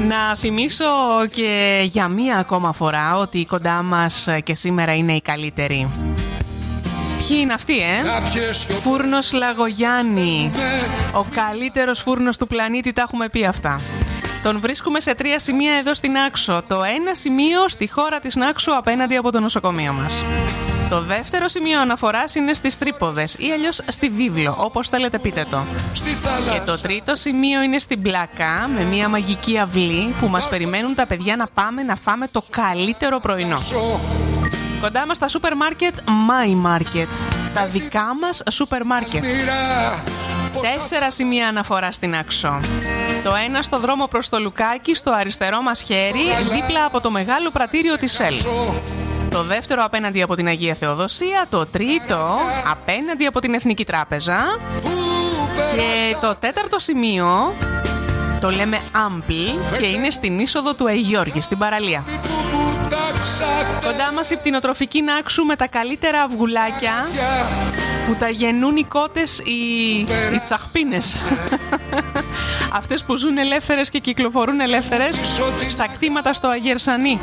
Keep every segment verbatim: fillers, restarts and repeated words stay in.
Να θυμίσω και για μία ακόμα φορά ότι κοντά μας και σήμερα είναι η καλύτερη. Ποιοι είναι αυτοί, ε? Φούρνος Λαγογιάννη. Ο καλύτερος φούρνος του πλανήτη, τα έχουμε πει αυτά. Τον βρίσκουμε σε τρία σημεία εδώ στην Άξο. Το ένα σημείο στη χώρα της Νάξου απέναντι από το νοσοκομείο μας. Το δεύτερο σημείο αναφοράς είναι στις Τρίποδες ή αλλιώς στη Βίβλο, όπως θέλετε πείτε το. Και το τρίτο σημείο είναι στην Πλάκα, με μια μαγική αυλή που μας περιμένουν τα παιδιά να πάμε να φάμε το καλύτερο πρωινό. Κοντά μας τα σούπερ μάρκετ My Market, τα δικά μας σούπερ μάρκετ. Τέσσερα σημεία αναφορά στην Άξο. Το ένα στο δρόμο προς το Λουκάκι, στο αριστερό μας χέρι, δίπλα από το μεγάλο πρατήριο της ΕΛ. Το δεύτερο απέναντι από την Αγία Θεοδοσία, το τρίτο απέναντι από την Εθνική Τράπεζα και το τέταρτο σημείο το λέμε Ampli και είναι στην είσοδο του Αιγιώργη, στην παραλία. Κοντά μας η πτηνοτροφική Νάξου με τα καλύτερα αυγουλάκια που τα γεννούν οι κότες, οι, οι τσαχπίνες. Αυτές που ζουν ελεύθερες και κυκλοφορούν ελεύθερες στα κτήματα στο Αγερσανή.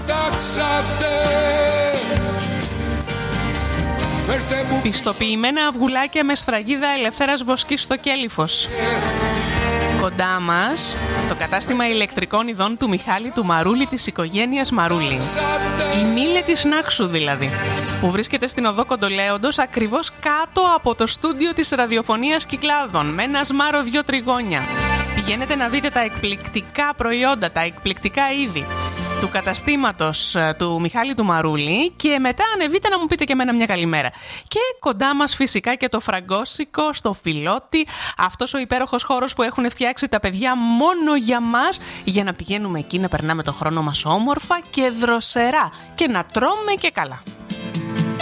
Πιστοποιημένα αυγουλάκια με σφραγίδα ελευθέρας βοσκής στο Κέλυφος. Κοντά μας το κατάστημα ηλεκτρικών ειδών του Μιχάλη του Μαρούλη, της οικογένειας Μαρούλη. Η Μήλε της Νάξου δηλαδή, που βρίσκεται στην οδό Κοντολέοντος, ακριβώς κάτω από το στούντιο της ραδιοφωνίας Κυκλάδων, με ένα σμάρο δυο τριγώνια. Πηγαίνετε να δείτε τα εκπληκτικά προϊόντα, τα εκπληκτικά είδη του καταστήματος του Μιχάλη του Μαρούλη και μετά ανεβείτε να μου πείτε και εμένα μια καλημέρα. Και κοντά μας φυσικά και το Φραγκόσικο στο Φιλότι, αυτός ο υπέροχος χώρος που έχουν φτιάξει τα παιδιά μόνο για μας, για να πηγαίνουμε εκεί να περνάμε το χρόνο μας όμορφα και δροσερά και να τρώμε και καλά.